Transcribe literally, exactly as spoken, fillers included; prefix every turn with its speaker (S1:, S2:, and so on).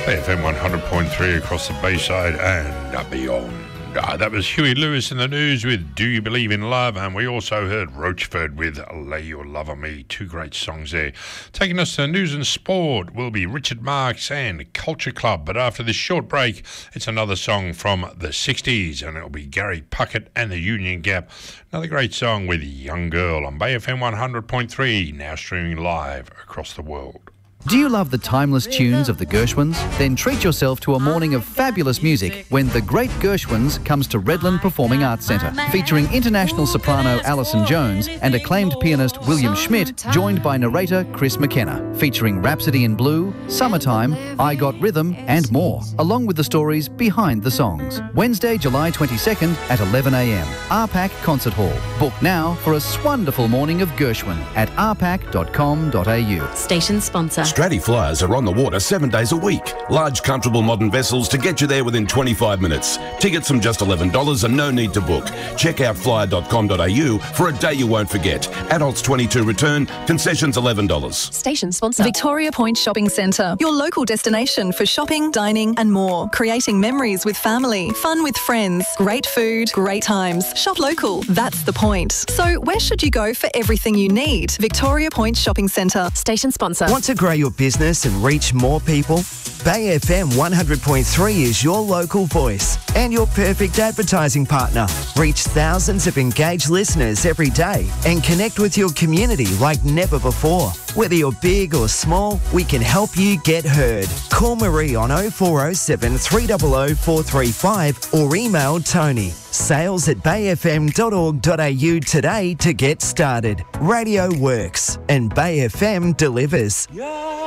S1: F M one hundred point three across the Bayside and beyond. Uh, that was Huey Lewis in the news with Do You Believe in Love, and we also heard Roachford with Lay Your Love on Me. Two great songs there. Taking us to news and sport will be Richard Marx and Culture Club, but after this short break, it's another song from the sixties, and it'll be Gary Puckett and the Union Gap. Another great song with Young Girl on Bay F M one hundred point three, now streaming live across the world.
S2: Do you love the timeless tunes of the Gershwins? Then treat yourself to a morning of fabulous music when The Great Gershwins comes to Redland Performing Arts Centre, featuring international soprano Alison Jones and acclaimed pianist William Schmidt, joined by narrator Chris McKenna, featuring Rhapsody in Blue, Summertime, I Got Rhythm and more, along with the stories behind the songs. Wednesday, July twenty-second at eleven a m, R PAC Concert Hall. Book now for a swonderful morning of Gershwin at r pac dot com dot a u.
S3: Station sponsor.
S4: Stratty Flyers are on the water seven days a week. Large, comfortable modern vessels to get you there within twenty-five minutes. Tickets from just eleven dollars and no need to book. Check out flyer dot com dot a u for a day you won't forget. Adults twenty-two return, concessions eleven dollars.
S3: Station sponsor.
S5: Victoria Point Shopping Centre, your local destination for shopping, dining and more. Creating memories with family, fun with friends, great food, great times. Shop local, that's the point. So where should you go for everything you need? Victoria Point Shopping Centre.
S3: Station sponsor.
S6: Want to grow your business and reach more people? Bay F M one hundred point three is your local voice and your perfect advertising partner. Reach thousands of engaged listeners every day and connect with your community like never before. Whether you're big or small, we can help you get heard. Call Marie on oh four oh seven, three hundred, four three five or email Tony. Sales at bay f m dot org dot a u today to get started. Radio works and Bay F M delivers.